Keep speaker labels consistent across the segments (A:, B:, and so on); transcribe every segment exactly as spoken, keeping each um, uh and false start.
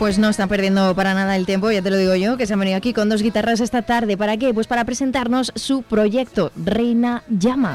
A: Pues no están perdiendo para nada el tiempo, ya te lo digo yo, que se han venido aquí con dos guitarras esta tarde. ¿Para qué? Pues para presentarnos su proyecto, Reina Llama.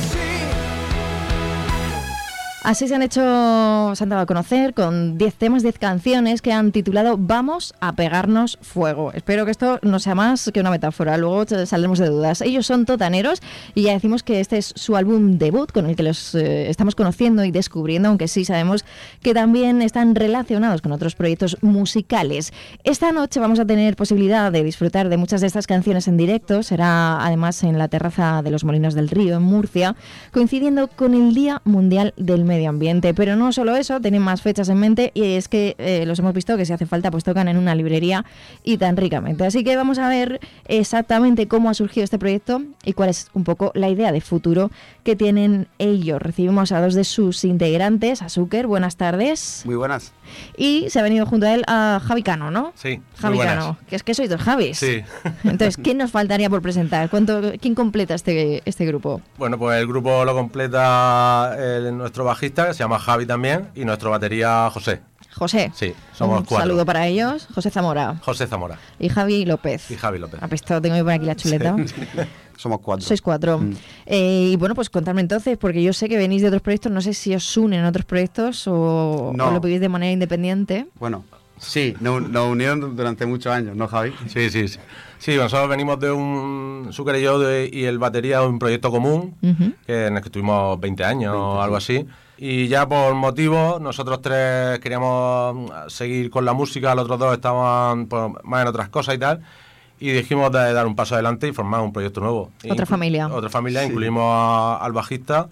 A: Así se han hecho, se han dado a conocer con diez temas, diez canciones que han titulado Vamos a pegarnos fuego. Espero que esto no sea más que una metáfora, luego saldremos de dudas. Ellos son totaneros y ya decimos que este es su álbum debut con el que los eh, estamos conociendo y descubriendo, aunque sí sabemos que también están relacionados con otros proyectos musicales. Esta noche vamos a tener posibilidad de disfrutar de muchas de estas canciones en directo. Será además en la terraza de los Molinos del Río, en Murcia, coincidiendo con el Día Mundial del Medio Medio ambiente, pero no solo eso, tienen más fechas en mente y es que eh, los hemos visto que si hace falta pues tocan en una librería y tan ricamente, así que vamos a ver exactamente cómo ha surgido este proyecto y cuál es un poco la idea de futuro que tienen ellos. Recibimos a dos de sus integrantes, a Zucker, buenas tardes.
B: Muy buenas.
A: Y se ha venido junto a él a Javi Cano, ¿no?
C: Sí,
A: Javi Cano, que es que sois dos Javis.
C: Sí.
A: Entonces, ¿qué nos faltaría por presentar? ¿Cuánto, ¿Quién completa este, este grupo?
C: Bueno, pues el grupo lo completa el, nuestro bajista, que se llama Javi también, y nuestro batería José.
A: José.
C: Sí, somos
A: un
C: cuatro.
A: Saludo para ellos. José Zamora.
C: José Zamora.
A: Y Javi López.
C: Y Javi López.
A: Apestado, tengo que poner aquí la chuleta.
B: Sí. Somos cuatro.
A: Sois cuatro. Mm. Eh, y bueno, pues contadme entonces, porque yo sé que venís de otros proyectos, no sé si os unen otros proyectos o,
B: no.
A: o lo vivís de manera independiente.
B: Bueno, sí, nos, nos unieron durante muchos años, ¿no, Javi?
C: Sí, sí, sí. Sí, nosotros venimos de un... Zucker y yo de, y el batería de un proyecto común, uh-huh. que en el que estuvimos veinte años o algo así. Y ya por motivos, nosotros tres queríamos seguir con la música, los otros dos estaban pues, más en otras cosas y tal. Y dijimos de dar un paso adelante y formar un proyecto nuevo.
A: Otra Inclu- familia.
C: Otra familia,
B: sí.
C: Incluimos a, al bajista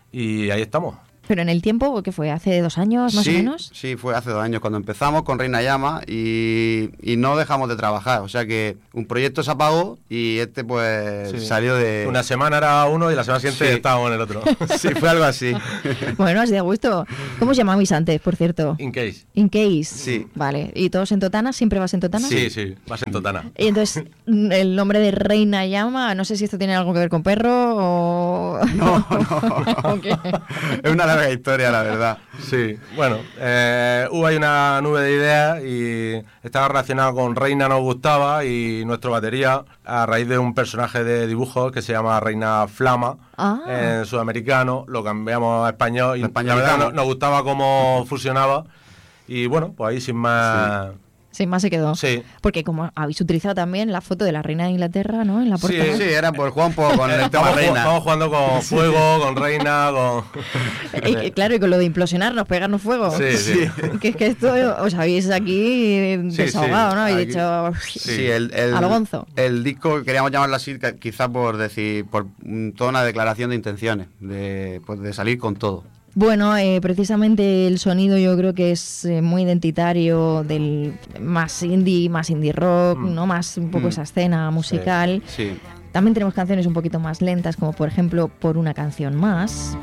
C: y ahí estamos.
A: ¿Pero en el tiempo, que fue? ¿Hace dos años más
B: sí,
A: o menos?
B: Sí, fue hace dos años cuando empezamos con Reina Llama y, y no dejamos de trabajar. O sea que un proyecto se apagó y este pues sí. salió de...
C: Una semana era uno y la semana siguiente sí. estábamos en el otro.
B: Sí, fue algo así.
A: Bueno, así de gusto. ¿Cómo os llamabais antes, por cierto?
C: In Case.
A: In Case.
B: Sí.
A: Vale. ¿Y todos en Totana? ¿Siempre vas en Totana?
C: Sí, sí, vas en Totana.
A: Y entonces, el nombre de Reina Llama, no sé si esto tiene algo que ver con perro o...
B: No, no.
A: Okay.
B: Es una larga historia, la verdad. ¿Verdad?
C: Sí, bueno, eh, hubo ahí una nube de ideas y estaba relacionado con Reina nos gustaba y nuestro batería a raíz de un personaje de dibujo que se llama Reina Flama,
A: ah.
C: en sudamericano, lo cambiamos a español y la
B: español
C: verdad nos, nos gustaba cómo fusionaba y bueno, pues ahí sin más...
A: Sí. Sin más se quedó.
C: Sí.
A: Porque como habéis utilizado también la foto de la reina de Inglaterra, ¿no? En la portada.
B: Sí, sí, era por Juan por, con el tema reina.
C: Estamos jugando con fuego, con reina, con...
A: Y, claro, y con lo de implosionarnos, pegarnos fuego.
C: Sí, sí.
A: Que es que esto os habéis aquí desahogado, sí, sí. ¿no? Habéis
B: aquí,
A: dicho...
B: Sí, el, el,
A: a lo gonzo.
B: El disco, queríamos llamarlo así, quizá por decir, por toda una declaración de intenciones, de, pues de salir con todo.
A: Bueno, eh, precisamente el sonido yo creo que es eh, muy identitario del más indie, más indie rock, mm. ¿no? Más un poco mm. esa escena musical.
B: Sí, sí.
A: También tenemos canciones un poquito más lentas, como por ejemplo Por una canción más.